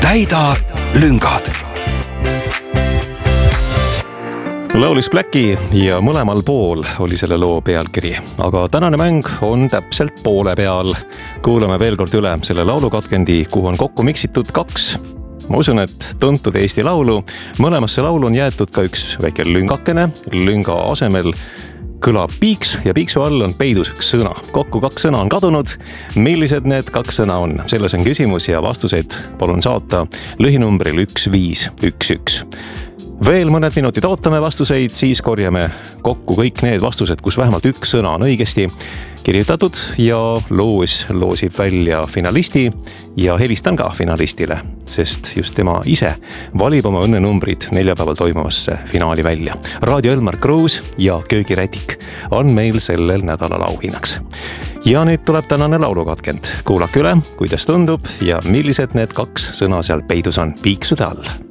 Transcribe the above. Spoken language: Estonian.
täida lüngad. Laulis Blacki ja mõlemal pool oli selle loo pealkiri, aga tänane mäng on täpselt poole peal. Kuulame veel kord üle selle laulukatkendi, kuhu on kokku miksitud 2. Ma usun, et tuntud Eesti laulu. Mõlemasse laulu on jäetud ka üks väike lüngakene. Lünga asemel kõlab piiks ja piiksu all on peidus üks sõna. Kokku 2 sõna on kadunud. Millised need 2 sõna on? Selles on küsimus ja vastuseid palun saata lühinumbril 1511. Veel mõned minutid ootame vastuseid, siis korjame kokku kõik need vastused, kus vähemalt 1 sõna on õigesti kirjutatud ja loosib välja finalisti ja helistan ka finalistile, sest just tema ise valib oma õnnenumbrid neljapäeval toimuvasse finaali välja. Raadio Elmar Kruus ja Köögirätik on meil sellel nädalal auhinnaks. Ja nüüd tuleb tänane laulukatkend. Kuulake üle, kuidas tundub ja millised need 2 sõna seal peidus on piiksude all.